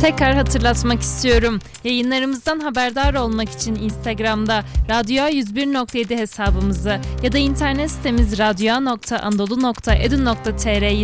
Tekrar hatırlatmak istiyorum. Yayınlarımızdan haberdar olmak için Instagram'da radyoa101.7 hesabımızı ya da internet sitemiz radyoa.anadolu.edu.tr'yi